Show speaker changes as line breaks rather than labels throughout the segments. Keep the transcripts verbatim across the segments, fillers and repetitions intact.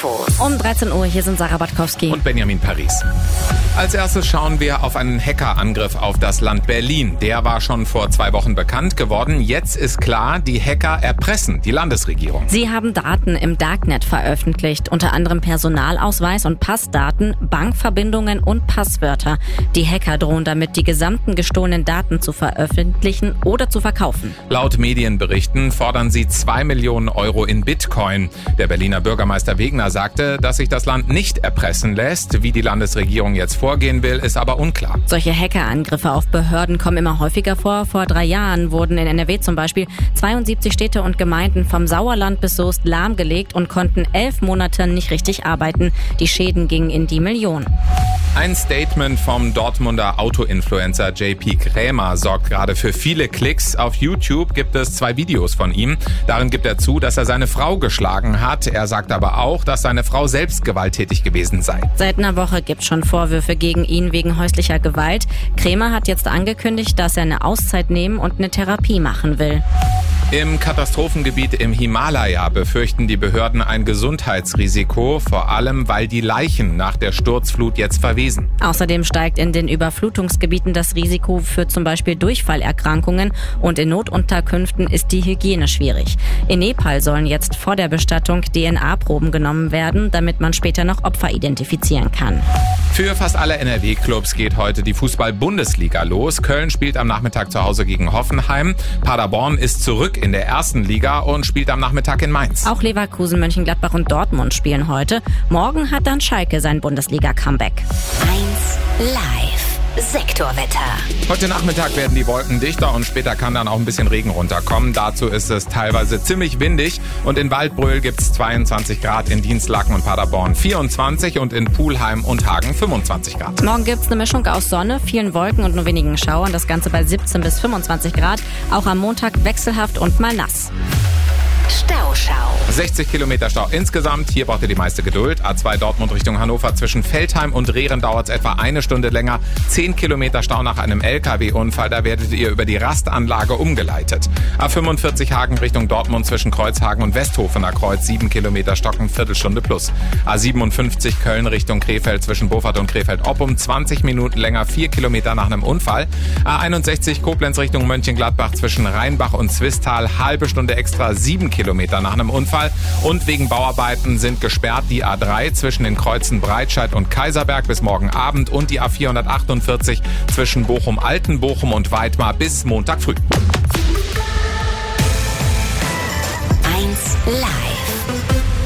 Infos.
Um dreizehn Uhr, hier sind Sarah Batkowski
und Benjamin Paris. Als erstes schauen wir auf einen Hackerangriff auf das Land Berlin. Der war schon vor zwei Wochen bekannt geworden. Jetzt ist klar, die Hacker erpressen die Landesregierung.
Sie haben Daten im Darknet veröffentlicht, unter anderem Personalausweis und Passdaten, Bankverbindungen und Passwörter. Die Hacker drohen damit, die gesamten gestohlenen Daten zu veröffentlichen oder zu verkaufen.
Laut Medienberichten fordern sie zwei Millionen Euro in Bitcoin. Der Berliner Bürgermeister Wegner sagte, dass sich das Land nicht erpressen lässt. Wie die Landesregierung jetzt vorgehen will, ist aber unklar.
Solche Hackerangriffe auf Behörden kommen immer häufiger vor. Vor drei Jahren wurden in N R W zum Beispiel zweiundsiebzig Städte und Gemeinden vom Sauerland bis Soest lahmgelegt und konnten elf Monate nicht richtig arbeiten. Die Schäden gingen in die Millionen.
Ein Statement vom Dortmunder Auto-Influencer J P Krämer sorgt gerade für viele Klicks. Auf YouTube gibt es zwei Videos von ihm. Darin gibt er zu, dass er seine Frau geschlagen hat. Er sagt aber auch, dass seine Frau selbst gewalttätig gewesen sei.
Seit einer Woche gibt es schon Vorwürfe gegen ihn wegen häuslicher Gewalt. Krämer hat jetzt angekündigt, dass er eine Auszeit nehmen und eine Therapie machen will.
Im Katastrophengebiet im Himalaya befürchten die Behörden ein Gesundheitsrisiko, vor allem weil die Leichen nach der Sturzflut jetzt verwesen.
Außerdem steigt in den Überflutungsgebieten das Risiko für zum Beispiel Durchfallerkrankungen und in Notunterkünften ist die Hygiene schwierig. In Nepal sollen jetzt vor der Bestattung D N A-Proben genommen werden, damit man später noch Opfer identifizieren kann.
Für fast alle N R W-Clubs geht heute die Fußball-Bundesliga los. Köln spielt am Nachmittag zu Hause gegen Hoffenheim. Paderborn ist zurück in der ersten Liga und spielt am Nachmittag in Mainz.
Auch Leverkusen, Mönchengladbach und Dortmund spielen heute. Morgen hat dann Schalke sein Bundesliga-Comeback.
eins Live Sektorwetter.
Heute Nachmittag werden die Wolken dichter und später kann dann auch ein bisschen Regen runterkommen. Dazu ist es teilweise ziemlich windig und in Waldbröl gibt es zweiundzwanzig Grad, in Dienstlaken und Paderborn vierundzwanzig und in Pulheim und Hagen fünfundzwanzig Grad.
Morgen gibt es eine Mischung aus Sonne, vielen Wolken und nur wenigen Schauern. Das Ganze bei siebzehn bis fünfundzwanzig Grad. Auch am Montag wechselhaft und mal nass.
Stauschau.
sechzig Kilometer Stau insgesamt. Hier braucht ihr die meiste Geduld. A zwei Dortmund Richtung Hannover zwischen Veltheim und Rehren dauert es etwa eine Stunde länger. zehn Kilometer Stau nach einem L K W-Unfall. Da werdet ihr über die Rastanlage umgeleitet. A fünfundvierzig Hagen Richtung Dortmund zwischen Kreuzhagen und Westhofener Kreuz. sieben Kilometer Stocken, Viertelstunde plus. A siebenundfünfzig Köln Richtung Krefeld zwischen Beaufort und Krefeld-Oppum. zwanzig Minuten länger, vier Kilometer nach einem Unfall. A einundsechzig Koblenz Richtung Mönchengladbach zwischen Rheinbach und Zwistal. Halbe Stunde extra, sieben Kilometer nach einem Unfall. Und wegen Bauarbeiten sind gesperrt die A drei zwischen den Kreuzen Breitscheid und Kaiserberg bis morgen Abend und die A vierhundertachtundvierzig zwischen Bochum-Altenbochum und Weidmar bis Montag früh.
eins Live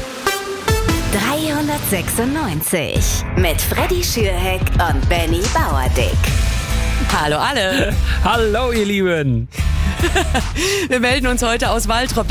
dreihundertsechsundneunzig mit Freddy Schürheck und Benny Bauerdick.
Hallo alle.
Hallo ihr Lieben.
Wir melden uns heute aus Waltrop.